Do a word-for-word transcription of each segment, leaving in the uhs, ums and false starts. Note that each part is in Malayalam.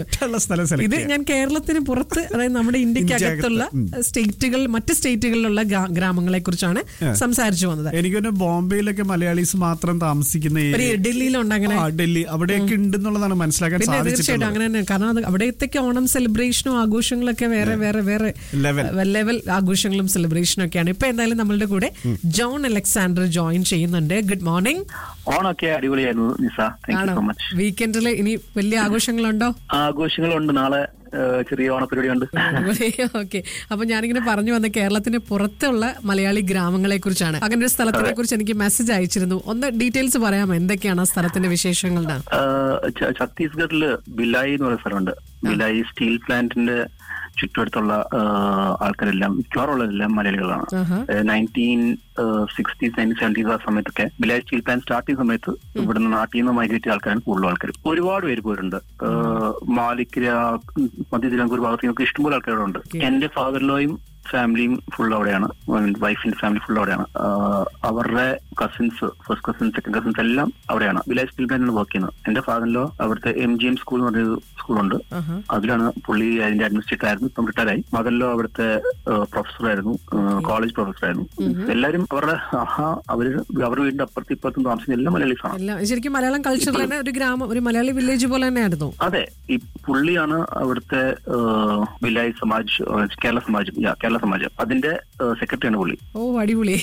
ഇത് ഞാൻ കേരളത്തിന് പുറത്ത്, അതായത് നമ്മുടെ ഇന്ത്യക്കകത്തുള്ള സ്റ്റേറ്റുകൾ, മറ്റ് സ്റ്റേറ്റുകളിലുള്ള ഗ്രാമങ്ങളെ കുറിച്ചാണ് സംസാരിച്ചു വന്നത്. എനിക്കൊന്ന് ബോംബെയിലൊക്കെ മലയാളീസ് മാത്രം താമസിക്കുന്ന ഡൽഹിയിലുണ്ട്, അങ്ങനെ ഡൽഹി അവിടെയൊക്കെ ഉണ്ടെന്നുള്ളതാണ് മനസ്സിലാക്കാൻ സാധിച്ചത്. തീർച്ചയായിട്ടും അങ്ങനെ തന്നെ. കാരണം അത് അവിടത്തേക്ക് ഓണം സെലിബ്രേഷനും ആഘോഷങ്ങളൊക്കെ വേറെ വേറെ വേറെ ലെവൽ ആഘോഷങ്ങളും സെലിബ്രേഷനും ഒക്കെയാണ്. ഇപ്പൊ എന്തായാലും നമ്മളുടെ കൂടെ ജോൺ അലക്സാണ്ടർ ജോയിൻ ചെയ്യുന്നുണ്ട്. Good morning. ഓണൊക്കെ അടിപൊളിയായിരുന്നു നിസ. Thank you so much. വീക്കെൻഡില് ഇനി വലിയ ആഘോഷങ്ങളുണ്ടോ? ആഘോഷങ്ങളുണ്ട്. നാളെ ചെറിയ ഓണപരിപാടി ഉണ്ട്. ഓക്കെ. അപ്പൊ ഞാനിങ്ങനെ പറഞ്ഞു വന്ന കേരളത്തിന് പുറത്തുള്ള മലയാളി ഗ്രാമങ്ങളെ കുറിച്ചാണ്. അങ്ങനെ ഒരു സ്ഥലത്തിനെ കുറിച്ച് എനിക്ക് മെസ്സേജ് അയച്ചിരുന്നു. ഒന്ന് ഡീറ്റെയിൽസ് പറയാമോ, എന്തൊക്കെയാണ് ആ സ്ഥലത്തിന്റെ വിശേഷങ്ങൾ? ഛത്തീസ്ഗഡില് ബിലായി എന്ന് പറയുന്ന സ്ഥലമുണ്ട്. ബിലായി സ്റ്റീൽ പ്ലാന്റിന്റെ ചുറ്റുവട്ടത്തുള്ള ആൾക്കാരെല്ലാം, മിക്കവാറുള്ളതെല്ലാം മലയാളികളാണ്. നയൻറ്റീൻ സിക്സ്റ്റീസ് നയൻറ്റീൻ സെവൻറ്റീസ് ആ സമയത്തൊക്കെ ബിലായി സ്റ്റീൽ പ്ലാന്റ് സ്റ്റാർട്ട് ചെയ്യുന്ന സമയത്ത് ഇവിടുന്ന് നാട്ടിൽ നിന്ന് മൈഗ്രേറ്റ് ചെയ്ത ആൾക്കാരാണ് കൂടുതൽ ആൾക്കാർ. ഒരുപാട് പേര് പോയിട്ടുണ്ട്. മാലിക്കര, മധ്യ തിരുവനന്തപുരം ഭാഗത്ത് നിന്നൊക്കെ ഇഷ്ടംപോലെ ആൾക്കാരുണ്ട്. എന്റെ ഫാദറിലോയും ഫാമിലിയും ഫുൾ അവിടെയാണ്. വൈഫിന്റെ ഫാമിലി ഫുൾ അവിടെയാണ്. അവരുടെ cousins, first cousins, second cousins എല്ലാം അവിടെയാണ്. വില്ലേജ് സ്കിൽ പ്ലാന്റിലാണ് വർക്ക് ചെയ്യുന്നത്. എന്റെ ഫാദറിലോ അവിടുത്തെ എം ജി എം സ്കൂൾ എന്ന് പറഞ്ഞൊരു സ്കൂളുണ്ട്, അതിലാണ് പുള്ളി അതിന്റെ അഡ്മിനിസ്ട്രേറ്റർ ആയിരുന്നു. ഇപ്പം റിട്ടയറായി. മദറിലോ അവിടുത്തെ പ്രൊഫസറായിരുന്നു, കോളേജ് പ്രൊഫസറായിരുന്നു. എല്ലാവരും അവരുടെ അവര് അവരുടെ വീടിന്റെ അപ്പുറത്തും ഇപ്പുറത്തും താമസിക്കുന്ന എല്ലാ മലയാളീസാണ്. ശരിക്കും മലയാളം കൾച്ചർ തന്നെ ഒരു ഗ്രാമം, ഒരു മലയാളി വില്ലേജ് പോലെ തന്നെയായിരുന്നു. അതെ. ഈ പുള്ളിയാണ് അവിടുത്തെ വില്ലേജ് സമാജ്, കേരള സമാജ്, കേരള സമാജം, അതിന്റെ സെക്രട്ടറിയാണ് പുള്ളി. ഓ, അടിപൊളി.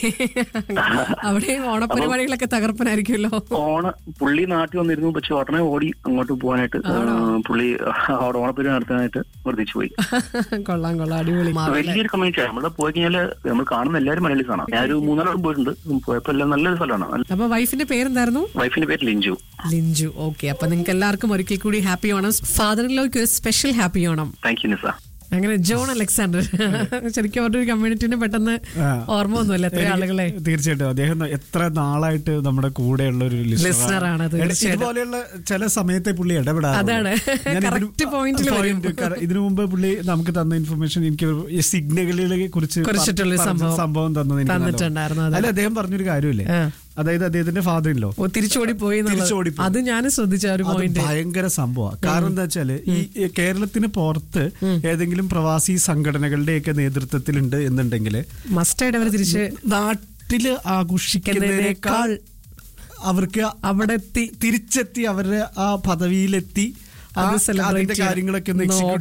അവിടെ ഓണപരിപാടികളൊക്കെ തകർപ്പനായിരിക്കുമല്ലോ. ഓണ പുള്ളി നാട്ടിൽ വന്നിരുന്നു, പക്ഷെ ഉടനെ ഓടി അങ്ങോട്ട് പോകാനായിട്ട് പുള്ളി അവിടെ ഓണപ്പരിപാടി നടത്താനായിട്ട് വർദ്ധിച്ചു പോയി. കൊള്ളാം കൊള്ളാം, അടിപൊളി. വലിയൊരു കമ്മ്യൂണിറ്റി. നമ്മള് പോയി കഴിഞ്ഞാല് നമ്മൾ കാണുന്ന എല്ലാവരും മലയാളീസാണ്. ഞാനൊരു മൂന്നാലോളം പോയിട്ടുണ്ട്. പോയപ്പോ എല്ലാം നല്ലൊരു സ്ഥലമാണ്. അപ്പൊ വൈഫിന്റെ പേരെന്തായിരുന്നു? വൈഫിന്റെ പേര് ലിഞ്ചു. ലിഞ്ചു. ഓക്കെ. അപ്പൊ നിങ്ങൾക്ക് എല്ലാവർക്കും ഒരിക്കൽ കൂടി ഹാപ്പി ഓണം. ഫാദറിലേക്ക് ഒരു special happy Onam. Thank you നിസ. അങ്ങനെ ജോൺ അലക്സാണ്ടർ ശരിക്കും അവരുടെ ഒരു കമ്മ്യൂണിറ്റിനെ പെട്ടെന്ന് ഓർമ്മ ഒന്നുമില്ല എത്ര ആളുകളെ. തീർച്ചയായിട്ടും അദ്ദേഹം എത്ര നാളായിട്ട് നമ്മുടെ കൂടെയുള്ള ഒരു ലിസണറാണ്. ഇതുപോലെയുള്ള ചില സമയത്തെ പുള്ളി ഇടപെടാറ്. അതാണ് കറക്റ്റ് പോയിന്റിൽ. ഇതിനു മുമ്പ് പുള്ളി നമുക്ക് തന്ന ഇൻഫർമേഷൻ, എനിക്ക് സിഗ്നലുകളെ കുറിച്ച് സംഭവം തന്നിട്ടുണ്ടായിരുന്നു. അല്ല, അദ്ദേഹം പറഞ്ഞൊരു കാര്യമില്ലേ, അതായത് അദ്ദേഹത്തിന്റെ ഫാദറിലോ തിരിച്ചോടി പോയി. അത് ഞാൻ ശ്രദ്ധിച്ച ഒരു പോയിന്റ്. ഭയങ്കര സംഭവമാണ്. കാരണം എന്താ വെച്ചാല് ഈ കേരളത്തിന് പുറത്ത് ഏതെങ്കിലും പ്രവാസി സംഘടനകളുടെയൊക്കെ നേതൃത്വത്തിലുണ്ട് എന്നുണ്ടെങ്കിൽ മസ്റ്റായിട്ട് അവർ തിരിച്ച് നാട്ടില് ആഘോഷിക്കുന്നതിനേക്കാൾ അവർക്ക് അവിടെ തിരിച്ചെത്തി അവരുടെ ആ പദവിയിലെത്തി കാര്യങ്ങളൊക്കെ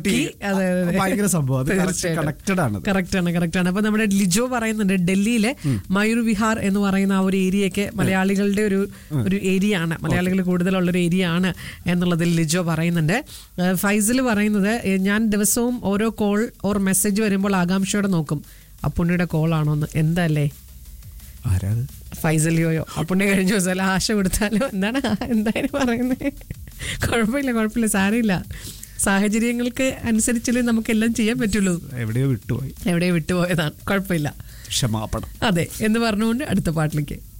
ഭയങ്കര സംഭവം. കറക്റ്റാണ് കറക്റ്റാണ്. അപ്പൊ നമ്മുടെ ലിജോ പറയുന്നുണ്ട്, ഡൽഹിയിലെ മയൂർ വിഹാർ എന്ന് പറയുന്ന ആ ഒരു ഏരിയയൊക്കെ മലയാളികളുടെ ഒരു ഒരു ഏരിയ ആണ്, മലയാളികൾ കൂടുതലുള്ള ഒരു ഏരിയ ആണ് എന്നുള്ളതിൽ ലിജോ പറയുന്നുണ്ട്. ഫൈസൽ പറയുന്നത്, ഞാൻ ദിവസവും ഓരോ കോൾ ഓർ മെസ്സേജ് വരുമ്പോൾ ആകാംക്ഷയോടെ നോക്കും അപ്പുണ്ണിയുടെ കോൾ ആണോന്ന്. എന്താ അല്ലേ ഫൈസലിയോയോ അപ്പുണ്ണി കഴിഞ്ഞ ദിവസം ആശ കൊടുത്താലോ എന്താണ് എന്തായാലും പറയുന്നത്. കുഴപ്പമില്ല കുഴപ്പമില്ല, സാരമില്ല. സാഹചര്യങ്ങൾക്ക് അനുസരിച്ചല്ലേ നമുക്കെല്ലാം ചെയ്യാൻ പറ്റുള്ളൂ. എവിടെയോ വിട്ടുപോയി, എവിടെയോ വിട്ടുപോയതാണ്, കുഴപ്പമില്ല, ക്ഷമാപണം. അതെ എന്ന് പറഞ്ഞുകൊണ്ട് അടുത്ത പാട്ടിലേക്ക്.